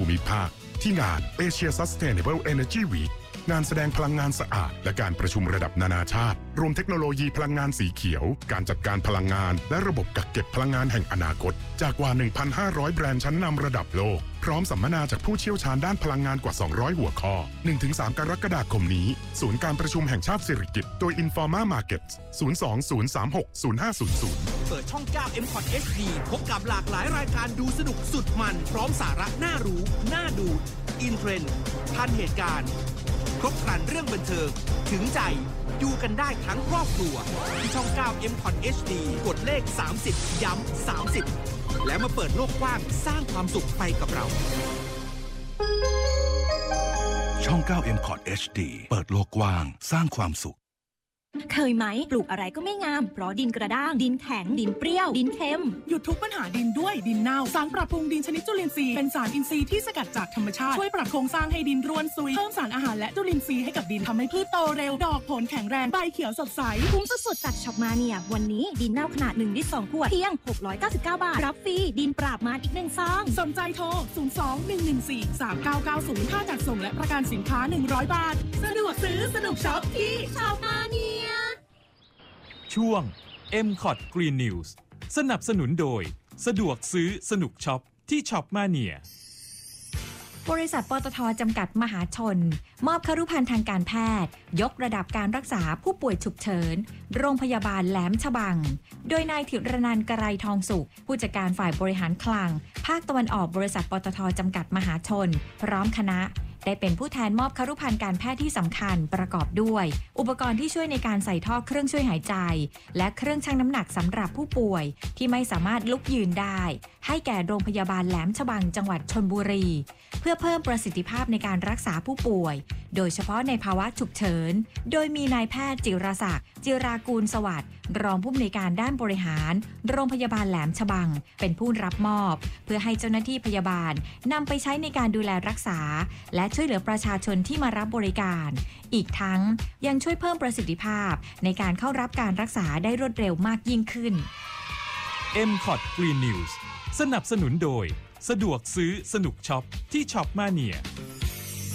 มิภาคที่งาน Asia Sustainable Energy Week งานแสดงพลังงานสะอาดและการประชุมระดับนานาชาติรวมเทคโนโลยีพลังงานสีเขียวการจัดการพลังงานและระบบกักเก็บพลังงานแห่งอนาคตจากกว่า 1,500 แบรนด์ชั้นนำระดับโลกพร้อมสัมมนาจากผู้เชี่ยวชาญด้านพลังงานกว่า 200 หัวข้อ 1-3 กรกฎาคมนี้ศูนย์การประชุมแห่งชาติสิริกิติ์โดย Informa Markets 02-036-0500 เปิดช่อง 9 MCOT HD พบกับหลากหลายรายการดูสนุกสุดมันพร้อมสาระน่ารู้น่าดูอินเทรนด์ทันเหตุการณ์ครบครันเรื่องบันเทิงถึงใจดูกันได้ทั้งครอบครัวที่ช่อง 9 MCOT HD กดเลข 30 ย้ำ 30 และมาเปิดโลกกว้างสร้างความสุขไปกับเราช่อง 9 MCOT HD เปิดโลกกว้างสร้างความสุขเคยไหมปลูกอะไรก็ไม่งามเพราะดินกระด้างดินแข็งดินเปรี้ยวดินเค็มหยุดทุกปัญหาดินด้วยดินเน่าสารปรับปรุงดินชนิดจุลินทรีย์เป็นสารอินทรีย์ที่สกัดจากธรรมชาติช่วยปรับโครงสร้างให้ดินร่วนซุยเพิ่มสารอาหารและจุลินทรีย์ให้กับดินทำให้พืชโตเร็วดอกผลแข็งแรงใบเขียวสดใสคุ้มสุดๆจากช็อปมาเนี่ยวันนี้ดินเน่าขนาด1 ลิตร 2 ขวดเพียง699 บาทรับฟรีดินปราบมารอีก1 ซองสนใจโทร02-114-3990ค่าจัดส่งและประกันสินค้า100 บาทสะดวกซื้อสนุกช็อปที่ช็อปมาเนี่ยช่วง MCOT Green News สนับสนุนโดยสะดวกซื้อสนุกช็อปที่ช็อปมาเนียบริษัทปตท.จำกัดมหาชนมอบครุภัณฑ์ทางการแพทย์ยกระดับการรักษาผู้ป่วยฉุกเฉินโรงพยาบาลแหลมฉบังโดยนายถิรนันท์ กรัยทองสุขผู้จัดการฝ่ายบริหารคลังภาคตะวันออกบริษัทปตท.จำกัดมหาชนพร้อมคณะได้เป็นผู้แทนมอบครุภัณฑ์การแพทย์ที่สำคัญประกอบด้วยอุปกรณ์ที่ช่วยในการใส่ท่อเครื่องช่วยหายใจและเครื่องชั่งน้ำหนักสำหรับผู้ป่วยที่ไม่สามารถลุกยืนได้ให้แก่โรงพยาบาลแหลมฉบังจังหวัดชลบุรีเพื่อเพิ่มประสิทธิภาพในการรักษาผู้ป่วยโดยเฉพาะในภาวะฉุกเฉินโดยมีนายแพทย์จิรศักดิ์จิรากูลสวัสดิ์รองผู้อำนวยการด้านบริหารโรงพยาบาลแหลมฉบังเป็นผู้รับมอบเพื่อให้เจ้าหน้าที่พยาบาลนำไปใช้ในการดูแลรักษาและช่วยเหลือประชาชนที่มารับบริการอีกทั้งยังช่วยเพิ่มประสิทธิภาพในการเข้ารับการรักษาได้รวดเร็วมากยิ่งขึ้น MCOT Green News สนับสนุนโดยสะดวกซื้อสนุกช็อปที่ช็อปมาเนีย